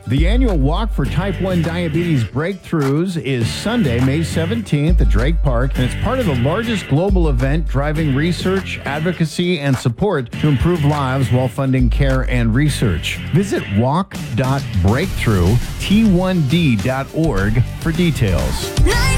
The annual Walk for Type 1 Diabetes Breakthroughs is Sunday, May 17th at Drake Park, and it's part of the largest global event driving research, advocacy, and support to improve lives while funding care and research. Visit walk.breakthrough.t1d.org for details.